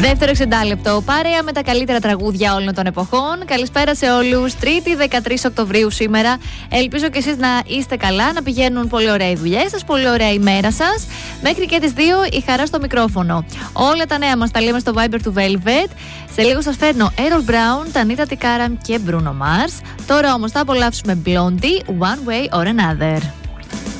Δεύτερο 60 λεπτό. Παρέα με τα καλύτερα τραγούδια όλων των εποχών. Καλησπέρα σε όλους. Τρίτη 13 Οκτωβρίου σήμερα. Ελπίζω και εσείς να είστε καλά, να πηγαίνουν πολύ ωραία οι δουλειές σας, πολύ ωραία η μέρα σας. Μέχρι και τις 2 η χαρά στο μικρόφωνο. Όλα τα νέα μας τα λέμε στο Viber του Velvet. Σε λίγο σας φέρνω Errol Brown, Tanita Tikaram και Bruno Mars. Τώρα όμως θα απολαύσουμε Blondie, One Way or Another.